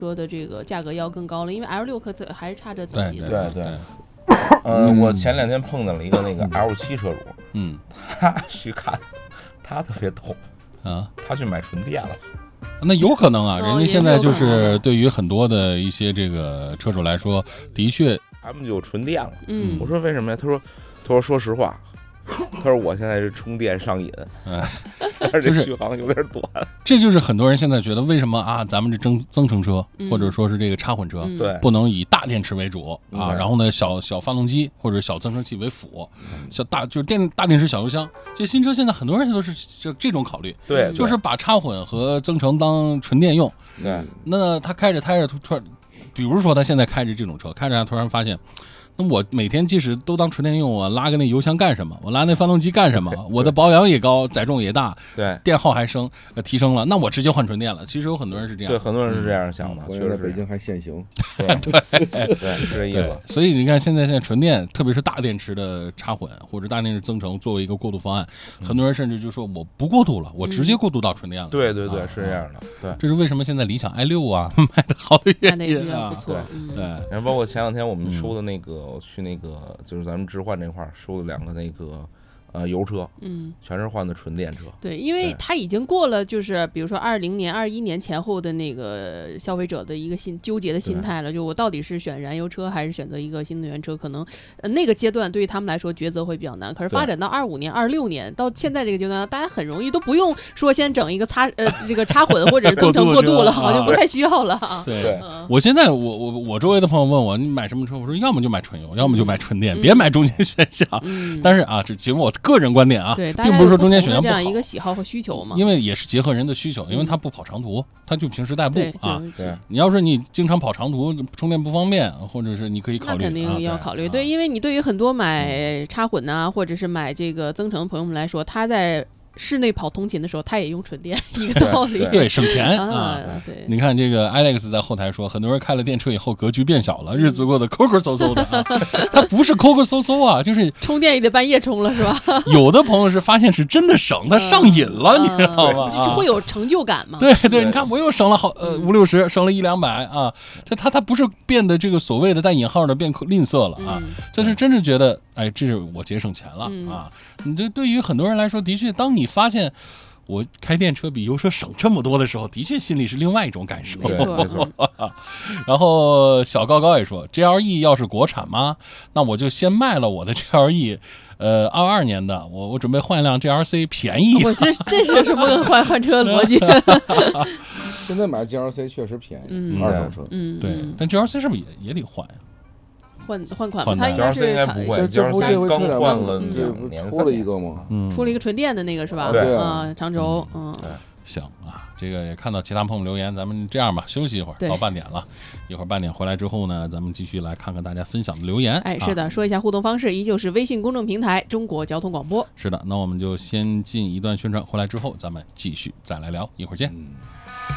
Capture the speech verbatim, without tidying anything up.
车的这个价格要更高了，因为 L 六可还是差着底对的。 对对。呃，我前两天碰见了一个那个 L 七车主， 嗯， 他去看，他特别逗啊， 他去买纯电了。 那有可能啊， 哦人家现在就是对于很多的一些这个车主来说，的确， 他们就有纯电了。 嗯， 我说为什么呀？他说，他说说实话。他说我现在是充电上瘾， 哎， 但是这续航有点短。 这就是很多人现在觉得为什么啊，咱们这增增程车、 嗯、 或者说是这个插混车， 嗯、 对， 不能以大电池为主啊， 嗯、 然后呢小小发动机或者小增程器为辅，嗯、小大就是电大电池小油箱。这新车现在很多人都是这这种考虑， 对， 就是把插混和增程当纯电用。 对， 那他开着开着突然，比如说他现在开着这种车，开着他突然发现。那我每天即使都当纯电用，我拉个那油箱干什么？我拉那发动机干什么？我的保养也高，载重也大， 对， 电耗还升呃提升了，那我直接换纯电了。其实有很多人是这样， 对，很多人是这样想的。 关键在北京还限行， 对对对，是这意思。 所以你看，现在现在纯电，特别是大电池的插混或者大电池增程，作为一个过渡方案，很多人甚至就说我不过渡了，我直接过渡到纯电了。 对对对，是这样的。对， 这是为什么现在理想 i 六啊卖的好的原因啊。 对对， 然后包括前两天我们收的那个去那个。就是咱们置换这块收了两个那个呃油车， 嗯， 全是换的纯电车。 对，因为它已经过了，就是比如说二零年、二一年前后的那个消费者的一个心纠结的心态了，就我到底是选燃油车还是选择一个新能源车？可能、呃、那个阶段对于他们来说抉择会比较难。可是发展到二五年、二六年到现在这个阶段，大家很容易都不用说先整一个插呃这个插混或者是增程过渡了，好像不太需要了啊。 对，对嗯、我现在我我我周围的朋友问我你买什么车，我说要么就买纯油，要么就买纯电，嗯、别买中间选项。嗯、但是啊，这仅我个人观点啊。 对， 并不是说中间选项不好， 这样一个喜好和需求嘛。 因为也是结合人的需求，因为他不跑长途，他就平时代步啊。 对， 你要是你经常跑长途，充电不方便，或者是你可以考虑， 那肯定要考虑。 啊、 对，因为你对于很多买插混啊，或者是买这个增程的朋友们来说，他在室内跑通勤的时候，他也用纯电，一个道理。 对，省钱啊。 啊对， 你看这个 Alex 在后台说，很多人开了电车以后格局变小了，日子过得抠抠搜搜的、啊。他不是抠抠搜搜啊，就是充电也得半夜充了，是吧？ 有的朋友是发现是真的省，他上瘾了， 嗯、 你知道吗？ 就是会有成就感嘛。 对对，你看我又省了好呃五六十，省了一两百啊。他他他不是变得这个所谓的带引号的变吝啬了啊，这、嗯、是真是觉得哎，这是我节省钱了、嗯、啊。你这对于很多人来说，的确，当你发现。我开电车比油车省这么多的时候，的确心里是另外一种感受。 没错，没错。 然后小高高也说 ，G L E 要是国产吗？那我就先卖了我的 G L E， 呃，二二年的，我我准备换一辆 G L C， 便宜。 我这这是什么换换车的逻辑？ 现在买 G L C 确实便宜， 嗯、 二手车。 嗯， 对。但 G L C 是不是也也得换呀？ 换换款吧，它应该是应该不会， 这不这回刚换了两年，出了一个吗？ 嗯， 出了一个纯电的那个是吧？ 对啊，长轴，嗯， 行啊，这个也看到其他朋友留言，咱们这样吧，休息一会儿，到半点了，一会儿半点回来之后呢，咱们继续来看看大家分享的留言。 哎，是的，说一下互动方式，依旧是微信公众平台中国交通广播。 是的，那我们就先进一段宣传，回来之后咱们继续再来聊，一会儿见。 嗯